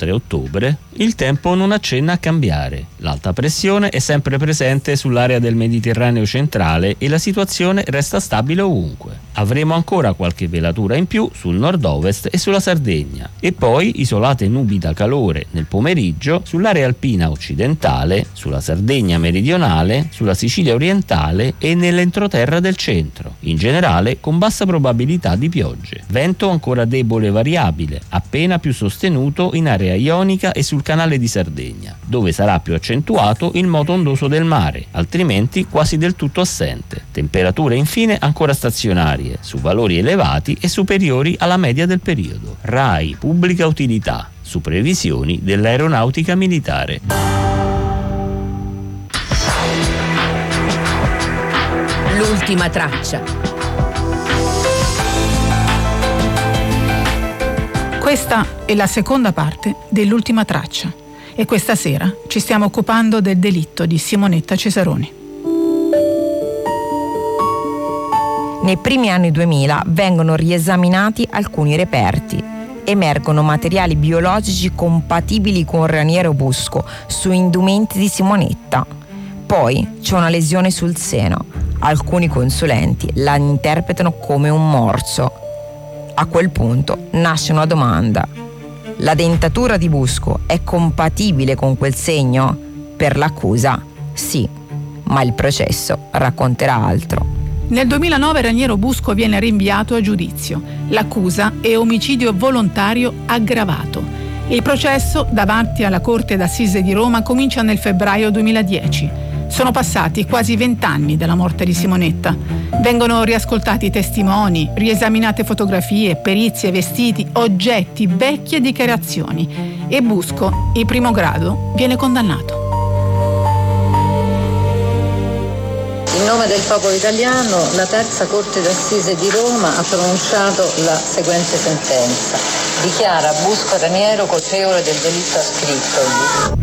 inoltre a ottobre il tempo non accenna a cambiare. L'alta pressione è sempre presente sull'area del Mediterraneo centrale e la situazione resta stabile ovunque. Avremo ancora qualche velatura in più sul nord-ovest e sulla Sardegna e poi isolate nubi da calore nel pomeriggio sull'area alpina occidentale, sulla Sardegna meridionale, sulla Sicilia orientale e nell'entroterra del centro, in generale con bassa probabilità di piogge. Vento ancora debole e variabile, appena più sostenuto in area ionica e sul canale di Sardegna, dove sarà più accentuato il moto ondoso del mare, altrimenti quasi del tutto assente. Temperature infine ancora stazionarie, su valori elevati e superiori alla media del periodo. RAI Pubblica Utilità, su previsioni dell'aeronautica militare. L'ultima traccia. Questa è la seconda parte dell'ultima traccia e questa sera ci stiamo occupando del delitto di Simonetta Cesaroni. Nei primi anni 2000 vengono riesaminati alcuni reperti. Emergono materiali biologici compatibili con Raniero Busco su indumenti di Simonetta. Poi c'è una lesione sul seno. Alcuni consulenti la interpretano come un morso. A quel punto nasce una domanda. La dentatura di Busco è compatibile con quel segno? Per l'accusa, sì, ma il processo racconterà altro. Nel 2009 Raniero Busco viene rinviato a giudizio. L'accusa è omicidio volontario aggravato. Il processo davanti alla Corte d'Assise di Roma comincia nel febbraio 2010. Sono passati quasi 20 anni dalla morte di Simonetta. Vengono riascoltati testimoni, riesaminate fotografie, perizie, vestiti, oggetti, vecchie dichiarazioni. E Busco, in primo grado, viene condannato. In nome del popolo italiano, la terza Corte d'Assise di Roma ha pronunciato la seguente sentenza. Dichiara Busco Raniero colpevole del delitto ascritto.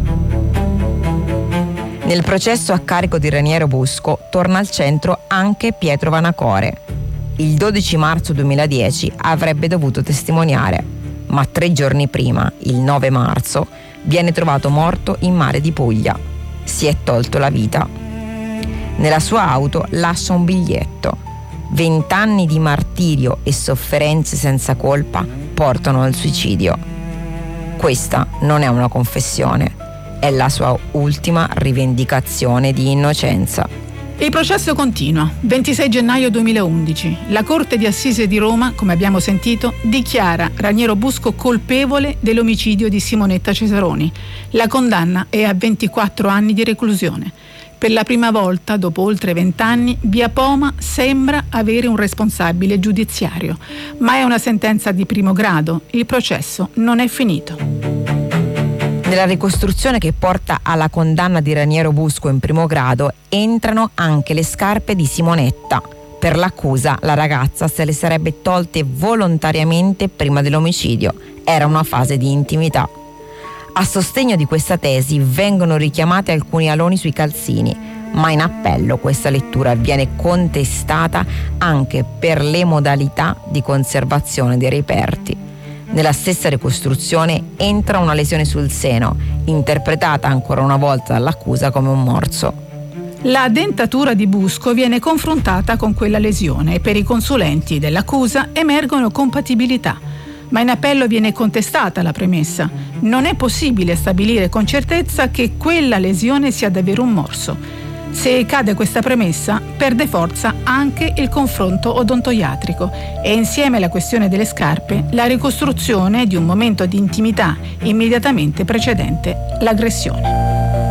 Nel processo a carico di Raniero Busco torna al centro anche Pietro Vanacore. Il 12 marzo 2010 avrebbe dovuto testimoniare, ma 3 giorni prima, il 9 marzo, viene trovato morto in mare di Puglia. Si è tolto la vita. Nella sua auto lascia un biglietto. 20 anni di martirio e sofferenze senza colpa portano al suicidio. Questa non è una confessione, è la sua ultima rivendicazione di innocenza. Il processo continua. 26 gennaio 2011. La Corte di Assise di Roma, come abbiamo sentito, dichiara Raniero Busco colpevole dell'omicidio di Simonetta Cesaroni. La condanna è a 24 anni di reclusione. Per la prima volta, dopo oltre 20 anni, Via Poma sembra avere un responsabile giudiziario, ma è una sentenza di primo grado. Il processo non è finito. Nella ricostruzione che porta alla condanna di Raniero Busco in primo grado entrano anche le scarpe di Simonetta. Per l'accusa, la ragazza se le sarebbe tolte volontariamente prima dell'omicidio. Era una fase di intimità. A sostegno di questa tesi vengono richiamati alcuni aloni sui calzini, ma in appello questa lettura viene contestata anche per le modalità di conservazione dei reperti. Nella stessa ricostruzione entra una lesione sul seno, interpretata ancora una volta dall'accusa come un morso. La dentatura di Busco viene confrontata con quella lesione e per i consulenti dell'accusa emergono compatibilità. Ma in appello viene contestata la premessa. Non è possibile stabilire con certezza che quella lesione sia davvero un morso. Se cade questa premessa, perde forza anche il confronto odontoiatrico e insieme alla questione delle scarpe, la ricostruzione di un momento di intimità immediatamente precedente l'aggressione.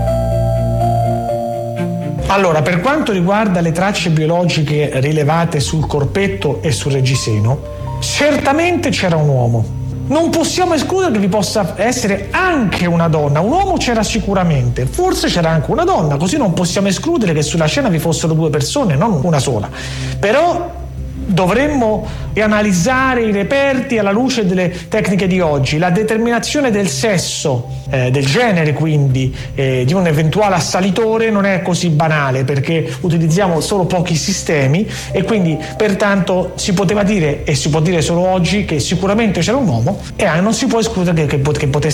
Allora, per quanto riguarda le tracce biologiche rilevate sul corpetto e sul reggiseno, certamente c'era un uomo. Non possiamo escludere che vi possa essere anche una donna. Un uomo c'era sicuramente, forse c'era anche una donna, così non possiamo escludere che sulla scena vi fossero 2 persone, non una sola. Però dovremmo analizzare i reperti alla luce delle tecniche di oggi. La determinazione del sesso, del genere quindi, di un eventuale assalitore non è così banale, perché utilizziamo solo pochi sistemi e quindi pertanto si poteva dire, e si può dire solo oggi, che sicuramente c'era un uomo e non si può escludere che potesse